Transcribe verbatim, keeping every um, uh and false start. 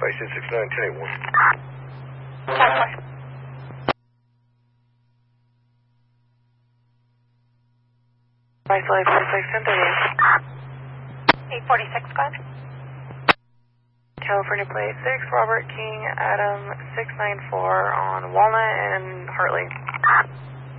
Bison six nine ten eight one. California. Bison eight forty-six, ten thirty-eight. eight forty-six, go ahead. California plate six, Robert King, Adam six nine four on Walnut and Hartley.